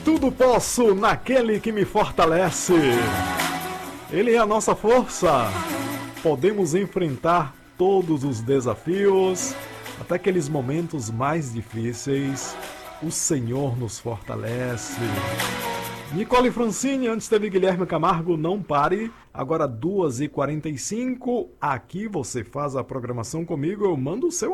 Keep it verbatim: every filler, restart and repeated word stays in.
Tudo posso naquele que me fortalece. Ele é a nossa força. Podemos enfrentar todos os desafios, até aqueles momentos mais difíceis. O Senhor nos fortalece. Nicole Francine, antes teve Guilherme Camargo, Não Pare. Agora duas e quarenta e cinco. Aqui você faz a programação comigo, eu mando o seu